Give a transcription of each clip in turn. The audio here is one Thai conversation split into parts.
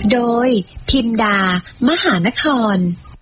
โดยพิมดามหานคร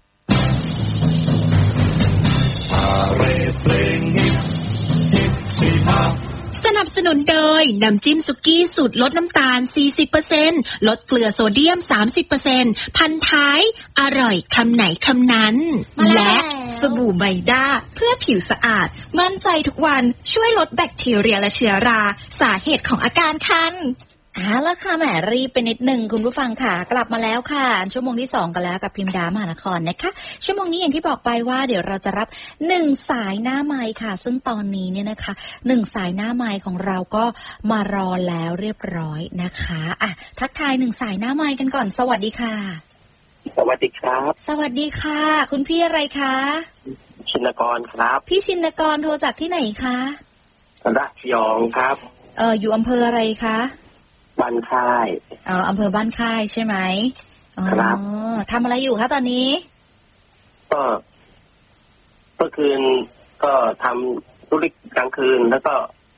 สนับสนุนโดยน้ำจิ้มสุกี้สูตรลดน้ำตาล 40% ลดเกลือโซเดียม 30% พันท้ายอร่อยคำไหนคำนั้นและสบู่ไบด้าเพื่อผิวสะอาดมั่นใจทุกวันช่วยลดแบคทีเรียและเชื้อราสาเหตุของอาการคันแล้วค่ะแหมรีบไปนิดนึงคุณผู้ฟังค่ะกลับมาแล้วค่ะชั่วโมงที่2กันแล้วกับพิมดามหานครนะคะชั่วโมงนี้อย่างที่บอกไปว่าเดี๋ยวเราจะรับ1สายหน้าไมค์ค่ะซึ่งตอนนี้เนี่ยนะคะ1สายหน้าไมค์ของเราก็มารอแล้วเรียบร้อยนะคะทักทาย1สายหน้าไมค์กันก่อนสวัสดีค่ะสวัสดีครับสวัสดีค่ะคุณพี่อะไรคะชินกรครับพี่ชินกรโทรจากที่ไหนคะระยองครับอยู่อำเภออะไรคะบ้านค่ายอำเภอบ้านค่ายใช่ไหมครับทำอะไรอยู่คะตอนนี้ก็คืนก็ทำธุรกิจกลางคืนแล้วก็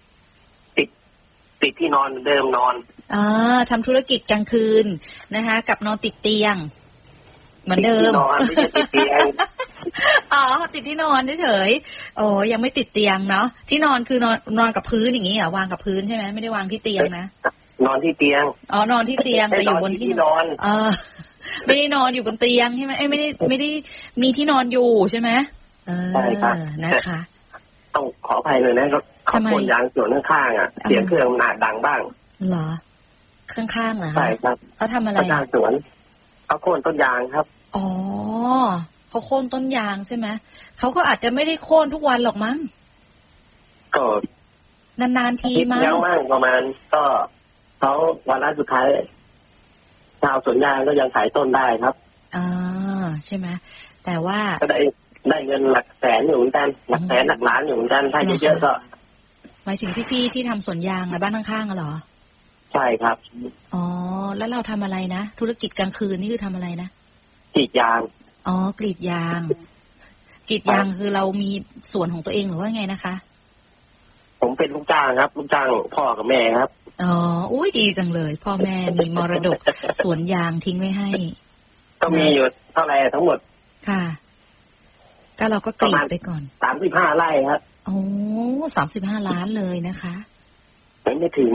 ติดที่นอนเดิมนอนทำธุรกิจกลางคืนนะคะกับนอนติดเตียงเหมือนเดิมนอนไม่ใช่ติดเตียงติดที่นอนเฉยๆโอ้ยังไม่ติดเตียงเนาะที่นอนคือนอนกับพื้นอย่างนี้วางกับพื้นใช่ไหมไม่ได้วางที่เตียงนะนอนที่เตียงนอนที่เตียงแต่อยู่บนที่นอนไม่ได้นอนอยู่บนเตียงใช่ไหมไม่ได้มีที่นอนอยู่ใช่ไหมใช่ครับนะคะต้องขออภัยเลยนะขับคนยางส่วนข้างๆเสียงเครื่องอาจดังบ้างเหรอข้างๆเหรอใช่ครับเขาทำอะไรยางสวนเขาโค่นต้นยางครับเขาโค่นต้นยางใช่ไหมเขาก็อาจจะไม่ได้โค่นทุกวันหรอกมั้งก็นานๆทีมั้งเยอะมากประมาณก็เขาวันสุดท้ายชาวสวนยางก็ยังขายต้นได้ครับใช่ไหมแต่ว่าก็ได้เงินหลักแสนอยู่เหมือนกันหลักแสนหลักล้านอยู่เหมือนกันถ้าเยอะๆก็หมายถึงพี่ๆที่ทำสวนยางบ้านข้างๆเหรอใช่ครับแล้วเราทำอะไรนะธุรกิจกลางคืนนี่คือทำอะไรนะกรีดยางกรีดยางคือเรามีสวนของตัวเองหรือว่าไงนะคะผมเป็นลูกจ้างครับลูกจ้างพ่อกับแม่ครับอุ้ยดีจังเลยพ่อแม่มีมรดกสวนยางทิ้งไว้ให้ก็มีอยู่เท่าไหร่ทั้งหมดค่ะก็เราก็กรีดไปก่อน 35 ไร่ครับ 35 ล้านเลยนะคะไม่ถึง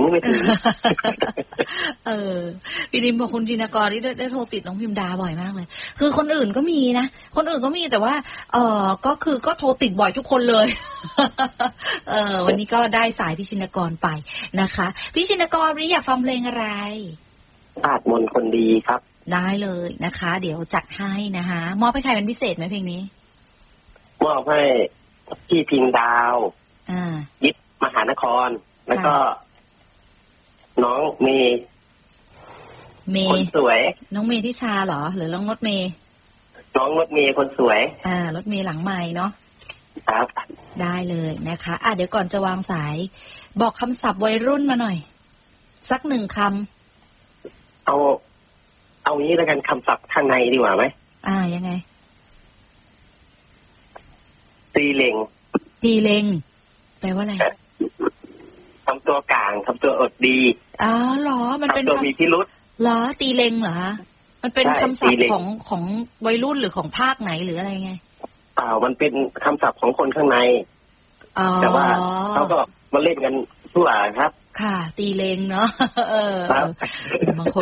พี่ดิมบอกคุณจินกรที่ได้โทรติดน้องพิมดาบ่อยมากเลยคือคนอื่นก็มีนะคนอื่นก็มีแต่ว่าก็โทรติดบ่อยทุกคนเลยวันนี้ก็ได้สายพี่ชินกรไปนะคะพี่ชินกรวันนี้อยากฟังเพลงอะไรอาจมนคนดีครับได้เลยนะคะเดี๋ยวจัดให้นะคะมอบให้ใครเป็นพิเศษไหมเพลงนี้มอบให้พี่พิงดาวยิปมหานครแล้วก็น้องเมย์คนสวยน้องเมย์ทิชาเหรอหรือน้องรถเมย์น้องรถเมย์คนสวยรถเมย์หลังไมค์เนาะครับได้เลยนะคะเดี๋ยวก่อนจะวางสายบอกคำศัพท์วัยรุ่นมาหน่อยสัก1 คำเอางี้แล้วกันคำศัพท์ข้างในดีกว่าไหมยังไงตีเล็งแปลว่าอะไรทำตัวกลางทำตัวอดดีเหรอมันเป็นตัวมีพิรุธเหรอตีเล็งเหรอมันเป็นคำศัพท์ของวัยรุ่นหรือของภาคไหนหรืออะไรไงมันเป็นคำศัพท์ของคนข้างในแต่ว่าเขาก็มาเล่นกันทั่วครับค่ะตีเล็งเนาะบางคน